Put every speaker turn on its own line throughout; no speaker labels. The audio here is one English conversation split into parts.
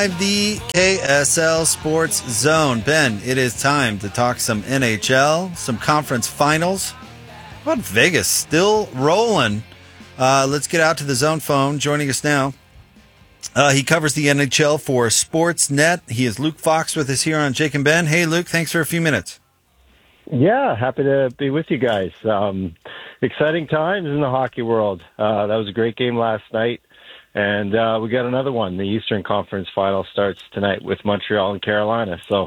The KSL Sports Zone. Ben, it is time to talk some NHL, some conference finals. How about Vegas? Still rolling. Let's get out to the zone phone. Joining us now, he covers the NHL for Sportsnet. He is Luke Fox with us here on Jake and Ben. Hey, Luke, thanks for a few minutes.
Yeah, happy to be with you guys. Exciting times in the hockey world. That was a great game last night. And we got another one. The Eastern Conference Final starts tonight with Montreal and Carolina. So,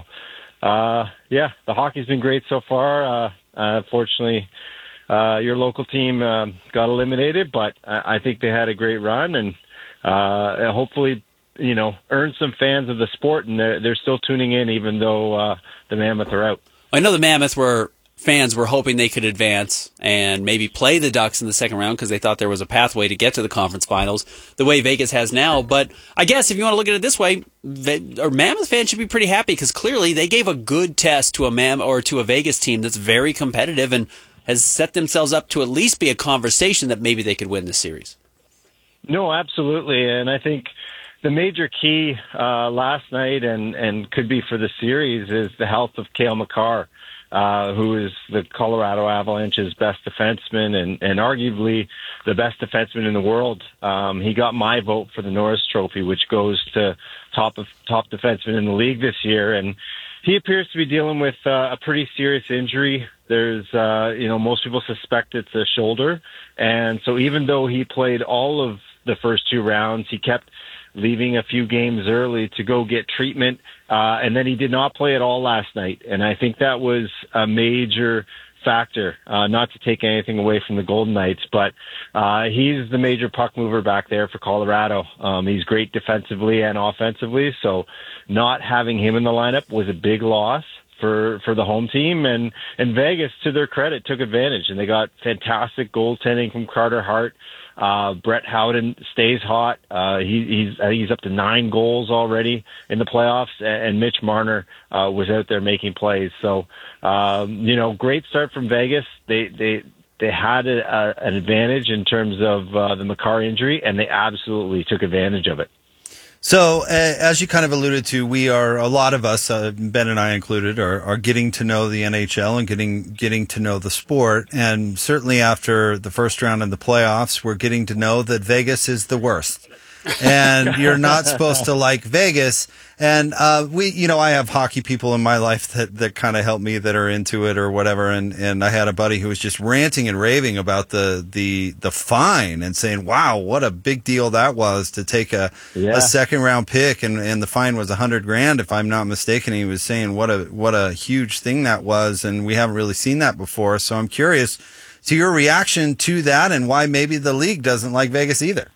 the hockey's been great so far. Unfortunately, your local team got eliminated, but I think they had a great run and hopefully, earned some fans of the sport, and they're still tuning in even though the Mammoth are out.
I know the Mammoth fans were hoping they could advance and maybe play the Ducks in the second round because they thought there was a pathway to get to the conference finals the way Vegas has now. But I guess if you want to look at it this way, Mammoth fans should be pretty happy because clearly they gave a good test to a Vegas team that's very competitive and has set themselves up to at least be a conversation that maybe they could win this series.
No, absolutely. And I think the major key last night and could be for the series is the health of Cale Makar. Who is the Colorado Avalanche's best defenseman and arguably the best defenseman in the world. He got my vote for the Norris Trophy, which goes to top defenseman in the league this year. And he appears to be dealing with a pretty serious injury. There's, most people suspect it's a shoulder. And so even though he played all of the first two rounds, he kept leaving a few games early to go get treatment. And then he did not play at all last night. And I think that was a major factor, not to take anything away from the Golden Knights, but he's the major puck mover back there for Colorado. He's great defensively and offensively. So not having him in the lineup was a big loss for the home team. And Vegas, to their credit, took advantage. And they got fantastic goaltending from Carter Hart. Brett Howden stays hot. He's up to 9 goals already in the playoffs, and Mitch Marner was out there making plays. So, great start from Vegas. They had an advantage in terms of the Makar injury, and they absolutely took advantage of it.
So, as you kind of alluded to, a lot of us, Ben and I included, are getting to know the NHL and getting to know the sport. And certainly after the first round in the playoffs, we're getting to know that Vegas is the worst. And you're not supposed to like Vegas. And I have hockey people in my life that kind of help me, that are into it or whatever. And I had a buddy who was just ranting and raving about the fine and saying, wow, what a big deal that was to take a second round pick. And the fine was $100,000, if I'm not mistaken. He was saying what a huge thing that was. And we haven't really seen that before. So I'm curious to your reaction to that and why maybe the league doesn't like Vegas either.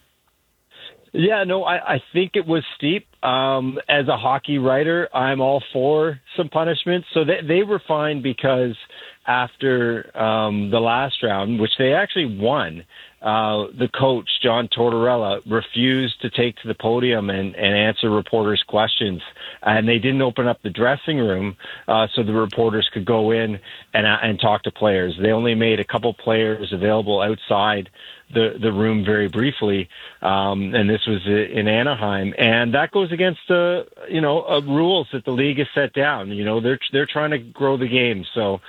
Yeah, no, I think it was steep. As a hockey writer, I'm all for some punishment. So they were fine because after the last round, which they actually won, the coach, John Tortorella, refused to take to the podium and answer reporters' questions. And they didn't open up the dressing room so the reporters could go in and talk to players. They only made a couple players available outside the room very briefly, and this was in Anaheim, and that goes against rules that the league has set down. They're trying to grow the game, so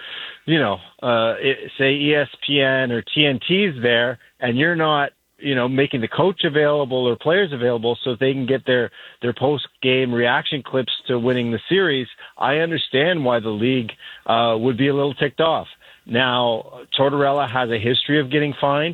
say ESPN or TNT's there, and you're not making the coach available or players available so they can get their post-game reaction clips to winning the series. I understand why the league would be a little ticked off. Now, Tortorella has a history of getting fined,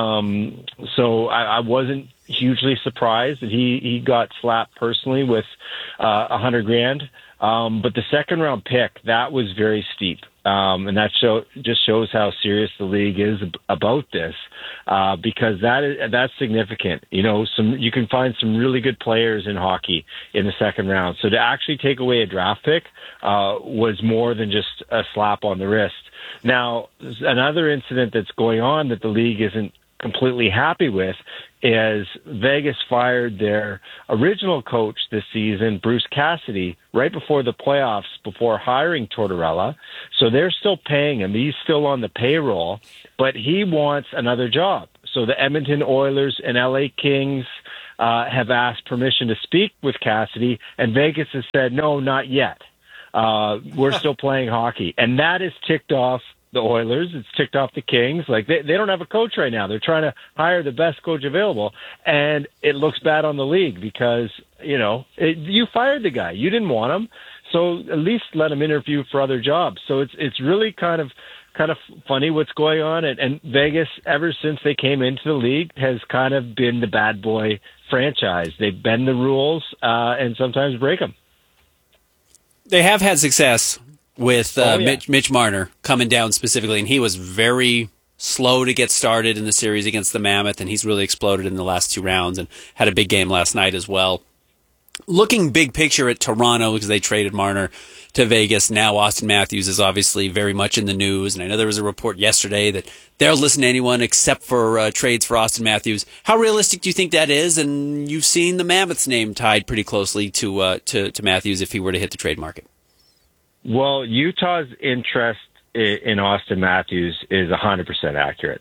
so I wasn't hugely surprised that he got slapped personally with $100,000. But the second round pick, that was very steep. And that just shows how serious the league is about this, because that's significant. You can find some really good players in hockey in the second round. So to actually take away a draft pick was more than just a slap on the wrist. Now, another incident that's going on that the league isn't completely happy with is Vegas fired their original coach this season, Bruce Cassidy, right before the playoffs, before hiring Tortorella. So they're still paying him. He's still on the payroll, but he wants another job. So the Edmonton Oilers and LA Kings have asked permission to speak with Cassidy, and Vegas has said, no, not yet. We're still playing hockey. And that has ticked off the Oilers. It's ticked off the Kings. Like, they don't have a coach right now. They're trying to hire the best coach available. And it looks bad on the league because, you fired the guy. You didn't want him. So at least let him interview for other jobs. So it's really kind of funny what's going on. And Vegas, ever since they came into the league, has kind of been the bad boy franchise. They bend the rules and sometimes break them.
They have had success with
yeah.
Mitch Marner coming down specifically, and he was very slow to get started in the series against the Mammoth, and he's really exploded in the last 2 rounds and had a big game last night as well. Looking big picture at Toronto, because they traded Marner to Vegas, now Auston Matthews is obviously very much in the news, and I know there was a report yesterday that they'll listen to anyone except for trades for Auston Matthews. How realistic do you think that is? And you've seen the Mammoth's name tied pretty closely to Matthews if he were to hit the trade market.
Well, Utah's interest in Auston Matthews is 100% accurate.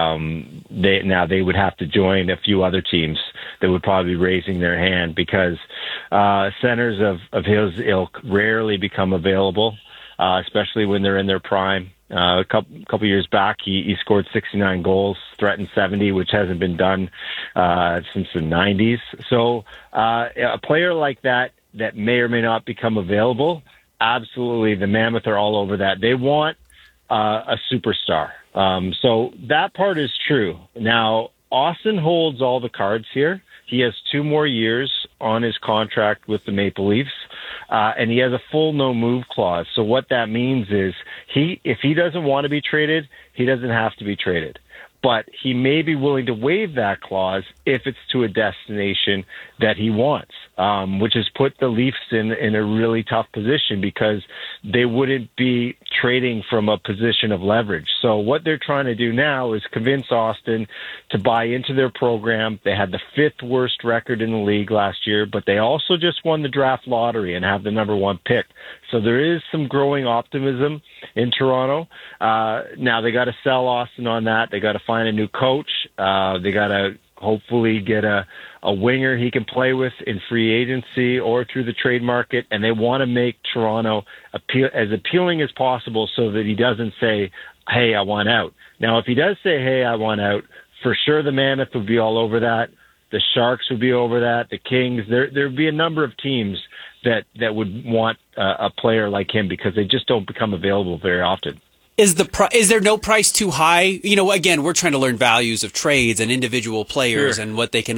They would have to join a few other teams that would probably be raising their hand because centers of his ilk rarely become available, especially when they're in their prime. A couple years back, he scored 69 goals, threatened 70, which hasn't been done since the 90s. So a player like that may or may not become available, absolutely, the Mammoth are all over that. They want a superstar. So that part is true. Now, Austin holds all the cards here. He has 2 more years on his contract with the Maple Leafs, and he has a full no-move clause. So what that means is if he doesn't want to be traded, he doesn't have to be traded. But he may be willing to waive that clause if it's to a destination that he wants, which has put the Leafs in a really tough position because they wouldn't be trading from a position of leverage. So what they're trying to do now is convince Austin to buy into their program. They had the 5th worst record in the league last year, but they also just won the draft lottery and have the number 1 pick. So there is some growing optimism in Toronto. Now they got to sell Austin on that. They got to find a new coach. They got to hopefully get a winger he can play with in free agency or through the trade market. And they want to make Toronto as appealing as possible so that he doesn't say, hey, I want out. Now, if he does say, hey, I want out, for sure the Mammoth would be all over that. The Sharks would be over that. The Kings. There'd be a number of teams that would want a player like him because they just don't become available very often.
Is there no price too high? Again, we're trying to learn values of trades and individual players and what they can.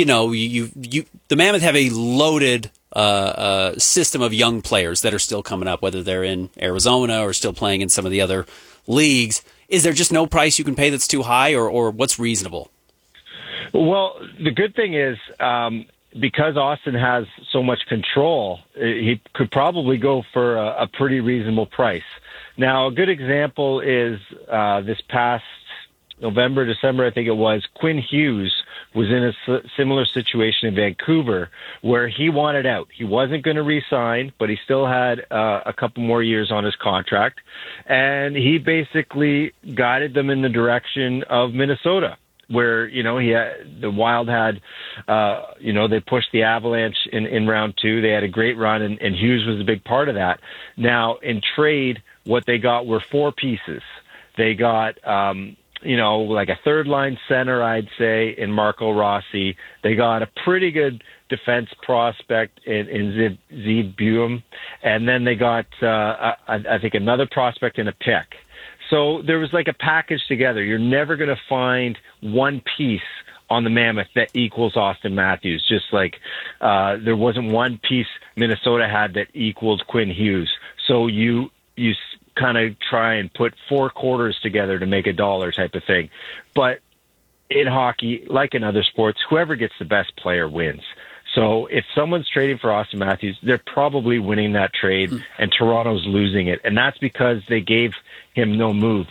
The Mammoth have a loaded system of young players that are still coming up, whether they're in Arizona or still playing in some of the other leagues. Is there just no price you can pay that's too high, or what's reasonable?
Well, the good thing is because Austin has so much control, he could probably go for a pretty reasonable price. Now, a good example is this past November, December, I think it was, Quinn Hughes was in a similar situation in Vancouver where he wanted out. He wasn't going to re-sign, but he still had a couple more years on his contract. And he basically guided them in the direction of Minnesota, where, the Wild had, they pushed the Avalanche in round 2. They had a great run, and Hughes was a big part of that. Now, in trade, what they got were 4 pieces. They got, like a third-line center, I'd say, in Marco Rossi. They got a pretty good defense prospect in Zed Buum. And then they got, I think, another prospect in a pick. So there was like a package together. You're never going to find one piece on the Mammoth that equals Auston Matthews. Just like there wasn't one piece Minnesota had that equaled Quinn Hughes. So you kind of try and put 4 quarters together to make $1 type of thing. But in hockey, like in other sports, whoever gets the best player wins. So if someone's trading for Auston Matthews, they're probably winning that trade, and Toronto's losing it. And that's because they gave him no move.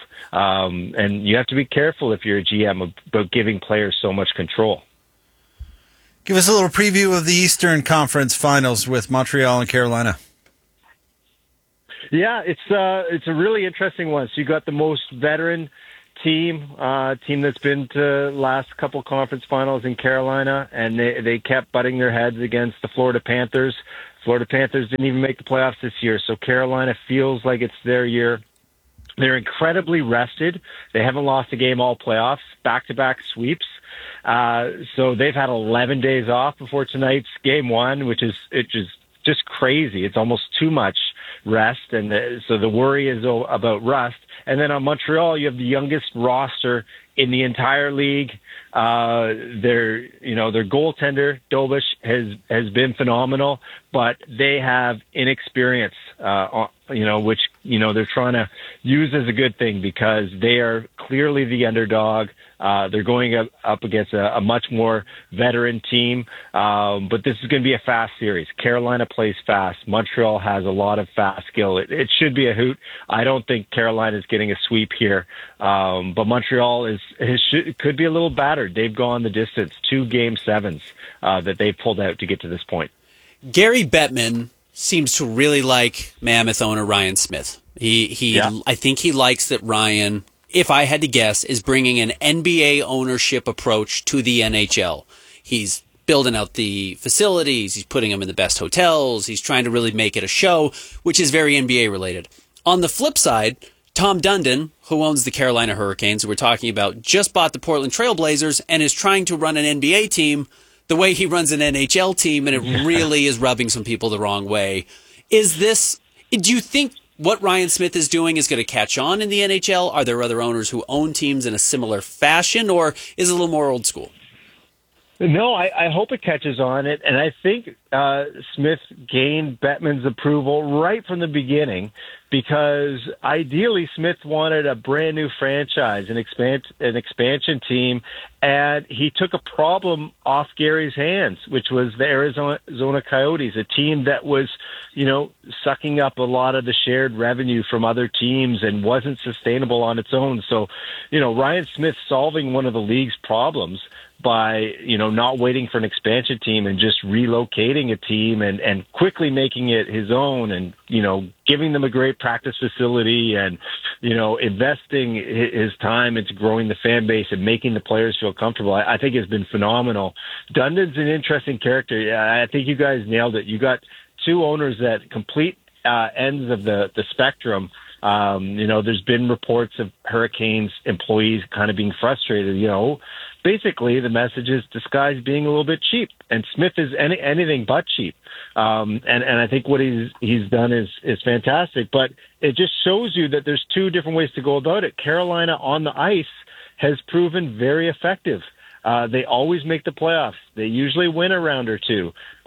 And you have to be careful if you're a GM about giving players so much control.
Give us a little preview of the Eastern Conference Finals with Montreal and Carolina.
Yeah, it's a really interesting one. So you got the most veteran team that's been to last couple conference finals in Carolina, and they kept butting their heads against the Florida Panthers. Florida Panthers didn't even make the playoffs this year, so Carolina feels like it's their year. They're incredibly rested. They haven't lost a game all playoffs, back-to-back sweeps. So they've had 11 days off before tonight's game one, which is just crazy. It's almost too much rest, and so the worry is about rust. And then on Montreal, you have the youngest roster in the entire league. Their goaltender Dobish has been phenomenal, but they have inexperience, which they're trying to use as a good thing because they are clearly the underdog. They're going up against a much more veteran team, but this is going to be a fast series. Carolina plays fast. Montreal has a lot of fast skill. It should be a hoot. I don't think Carolina is getting a sweep here, but Montreal could be a little battered. They've gone the distance, 2 Game 7s that they've pulled out to get to this point. Gary
Bettman seems to really like Mammoth owner Ryan Smith. I think he likes that Ryan, if I had to guess, is bringing an NBA ownership approach to the NHL. He's building out the facilities. He's putting them in the best hotels. He's trying to really make it a show, which is very NBA related. On the flip side, Tom Dundon, who owns the Carolina Hurricanes, who we're talking about, just bought the Portland Trail Blazers and is trying to run an NBA team the way he runs an NHL team, and it really is rubbing some people the wrong way. Do you think what Ryan Smith is doing is going to catch on in the NHL? Are there other owners who own teams in a similar fashion, or is it a little more old school?
No, I hope it catches on. And I think Smith gained Bettman's approval right from the beginning because ideally Smith wanted a brand new franchise, an expansion team, and he took a problem off Gary's hands, which was the Arizona Coyotes, a team that was, sucking up a lot of the shared revenue from other teams and wasn't sustainable on its own. So, Ryan Smith solving one of the league's problems by, not waiting for an expansion team and just relocating a team and quickly making it his own and, giving them a great practice facility and, investing his time into growing the fan base and making the players feel comfortable. I think it's been phenomenal. Dundon's an interesting character. I think you guys nailed it. You got 2 owners at complete ends of the spectrum. There's been reports of Hurricanes employees kind of being frustrated, Basically, the message is this guy's being a little bit cheap, and Smith is anything but cheap. And I think what he's done is fantastic, but it just shows you that there's 2 different ways to go about it. Carolina on the ice has proven very effective. They always make the playoffs. They usually win a round or 2.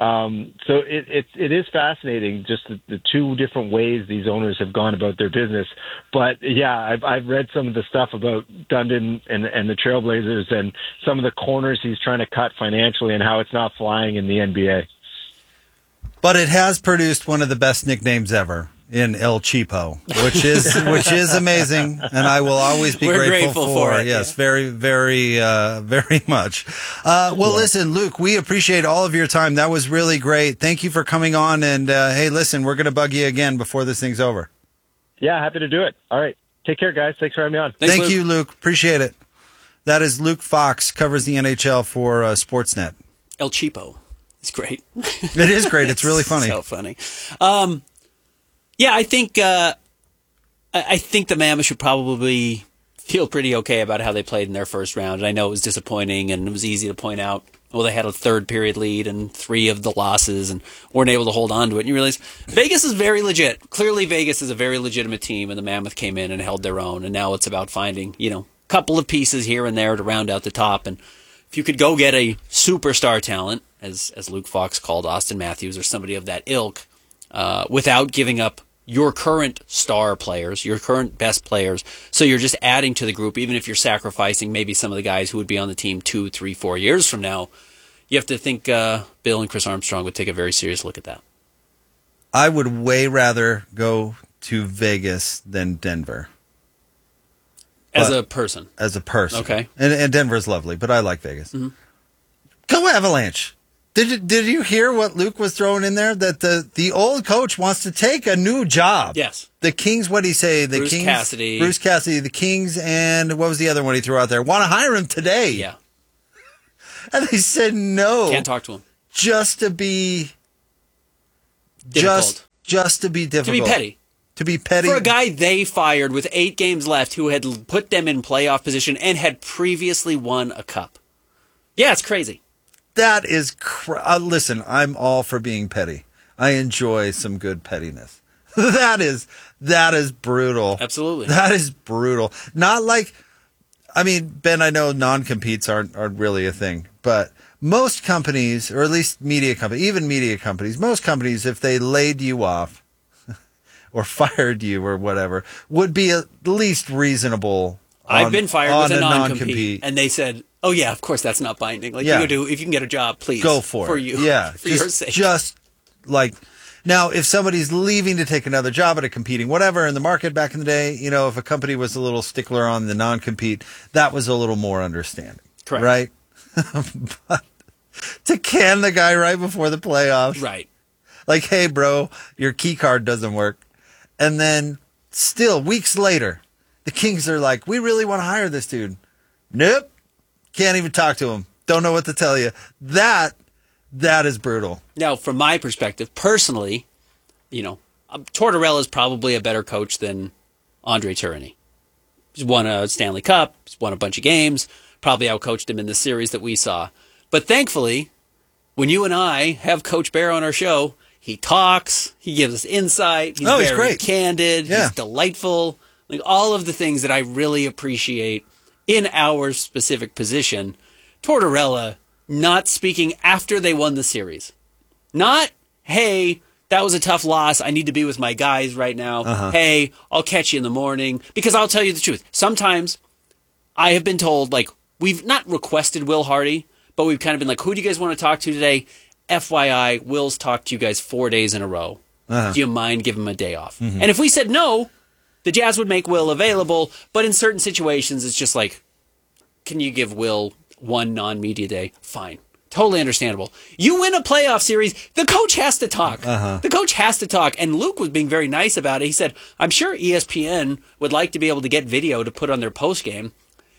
So it is fascinating, just the 2 different ways these owners have gone about their business. But yeah, I've read some of the stuff about Dundon and the Trailblazers and some of the corners he's trying to cut financially and how it's not flying in the NBA.
But it has produced one of the best nicknames ever in El Cheapo, which is amazing, and I will always be grateful for it. Yes, very, very, very much. Listen, Luke, we appreciate all of your time. That was really great. Thank you for coming on. And hey, listen, we're going to bug you again before this thing's over.
Yeah, happy to do it. All right, take care, guys. Thanks for having me on.
Thank you, Luke. Appreciate it. That is Luke Fox, covers the NHL for Sportsnet.
El Cheapo. It's great.
It is great. It's really funny.
So funny. Yeah, I think the Mammoth should probably feel pretty okay about how they played in their first round. And I know it was disappointing, and it was easy to point out, they had a 3rd period lead and 3 of the losses and weren't able to hold on to it. And you realize Vegas is very legit. Clearly, Vegas is a very legitimate team, and the Mammoth came in and held their own. And now it's about finding, a couple of pieces here and there to round out the top. And if you could go get a superstar talent, as Luke Fox called Austin Matthews or somebody of that ilk, without giving up your current star players, your current best players, so you're just adding to the group, even if you're sacrificing maybe some of the guys who would be on the team 2, 3, 4 years from now, you have to think Bill and Chris Armstrong would take a very serious look at that.
I would way rather go to Vegas than Denver.
As a person.
As a person.
Okay.
And Denver's lovely, but I like Vegas. Mm-hmm. Go Avalanche. Did you hear what Luke was throwing in there? That the old coach wants to take a new job.
Yes.
The Kings, what did he say? The
Bruce
Kings,
Cassidy.
Bruce Cassidy, the Kings, and what was the other one he threw out there? Want to hire him today.
Yeah.
And they said no.
Can't talk to him.
Just to be...
Difficult.
Just to be difficult.
To be petty.
To be petty.
For a guy they fired with 8 games left who had put them in playoff position and had previously won a cup. Yeah, it's crazy.
That is... listen, I'm all for being petty. I enjoy some good pettiness. That is brutal.
Absolutely.
That is brutal. Not like... I mean, Ben, I know non-competes aren't really a thing, but most companies, or at least media companies, even media companies, most companies, if they laid you off or fired you or whatever, would be at least reasonable.
I've been fired with a
non-compete,
and they said, "Oh yeah, of course that's not binding. Like
Yeah.
you do, if you can get a job, please
go for it.
you,
Yeah,
for your sake."
Just like now, if somebody's leaving to take another job at a competing whatever in the market back in the day, if a company was a little stickler on the non-compete, that was a little more understanding.
Correct.
Right? But to can the guy right before the playoffs,
Right.
like, hey, bro, your key card doesn't work. And then still, weeks later, the Kings are like, we really want to hire this dude. Nope. Can't even talk to him. Don't know what to tell you. That is brutal.
Now, from my perspective, personally, Tortorella is probably a better coach than Andre Tourigny. He's won a Stanley Cup. He's won a bunch of games. Probably outcoached him in the series that we saw. But thankfully, when you and I have Coach Bear on our show, he talks, he gives us insight, he's very
great.
candid,
Yeah.
he's delightful. Like all of the things that I really appreciate in our specific position. Tortorella not speaking after they won the series. Not, hey, that was a tough loss. I need to be with my guys right now. Hey, I'll catch you in the morning. Because I'll tell you the truth. Sometimes I have been told, like, we've not requested Will Hardy, but we've kind of been like, who do you guys want to talk to today? FYI, Will's talked to you guys 4 days in a row. Do you mind giving him a day off? And if we said no, the Jazz would make Will available. But in certain situations, it's just like, can you give Will one non-media day? Fine. Totally understandable. You win a playoff series, the coach has to talk. The coach has to talk. And Luke was being very nice about it. He said, I'm sure ESPN would like to be able to get video to put on their postgame.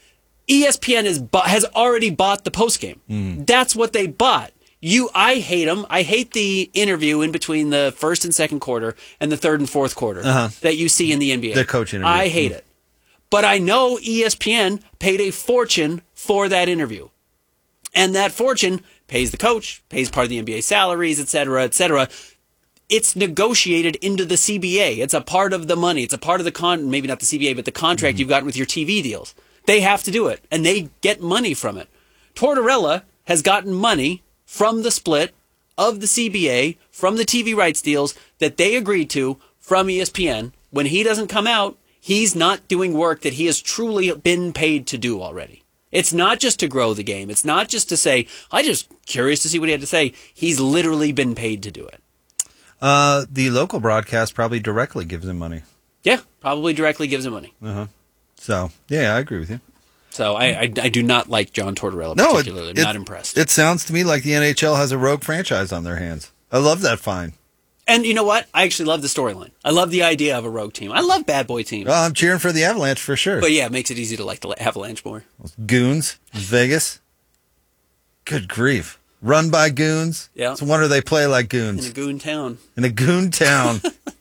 ESPN has already bought the postgame. That's what they bought. I hate them. I hate the interview in between the first and second quarter and the third and fourth quarter that you see in the NBA.
The coach interview.
I hate it. But I know ESPN paid a fortune for that interview. And that fortune pays the coach, pays part of the NBA salaries, et cetera, et cetera. It's negotiated into the CBA. It's a part of the money. It's a part of the maybe not the CBA, but the contract you've gotten with your TV deals. They have to do it, and they get money from it. Tortorella has gotten money from the split of the CBA, from the TV rights deals that they agreed to from ESPN. When he doesn't come out, he's not doing work that he has truly been paid to do already. It's not just to grow the game. It's not just to say, I'm just curious to see what he had to say. He's literally been paid to do it.
The local broadcast probably directly gives him money.
Yeah, probably directly gives him money.
So, yeah, I agree with you.
So I do not like John Tortorella particularly. I'm not impressed.
It sounds to me like the NHL has a rogue franchise on their hands. I love that fine.
And you know what? I actually love the storyline. I love the idea of a rogue team. I love bad boy teams.
Well, I'm cheering for the Avalanche for sure.
But yeah, it makes it easy to like the Avalanche more.
Goons, Vegas. Good grief. Run by goons.
Yeah.
It's a wonder they play like
In
goons.
a goon town.
In a goon town.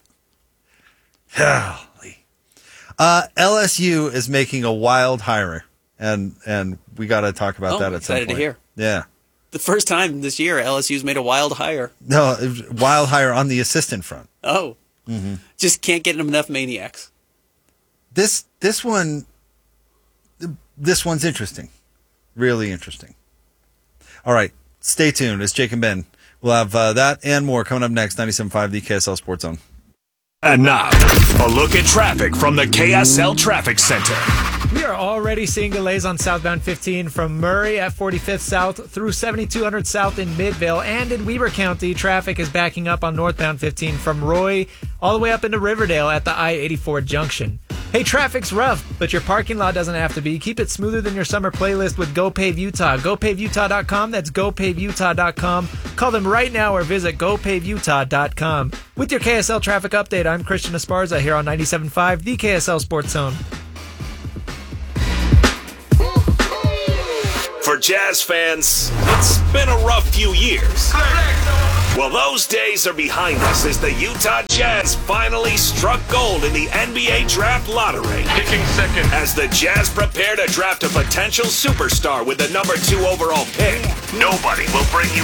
Golly. LSU is making a wild hire, and we got to talk about that at some point.
Excited to hear.
Yeah.
The first time this year, LSU's made a wild hire.
No, it was wild hire on the assistant front.
Oh. Just can't get enough maniacs.
This one's interesting. Really interesting. All right. Stay tuned. It's Jake and Ben. We'll have that and more coming up next. 97.5, the KSL Sports Zone.
And now, a look at traffic from the KSL Traffic Center.
We are already seeing delays on southbound 15 from Murray at 45th South through 7200 South in Midvale, and in Weber County, traffic is backing up on northbound 15 from Roy all the way up into Riverdale at the I-84 junction. Hey, traffic's rough, but your parking lot doesn't have to be. Keep it smoother than your summer playlist with GoPave Utah. GoPaveUtah.com. That's GoPaveUtah.com. Call them right now or visit GoPaveUtah.com. With your KSL traffic update, I'm Christian Esparza here on 97.5, the KSL Sports Zone.
For Jazz fans, it's been a rough few years. Well, those days are behind us as the Utah Jazz finally struck gold in the NBA Draft Lottery.
Picking second.
As the Jazz prepare to draft a potential superstar with the number 2 overall pick, nobody will bring you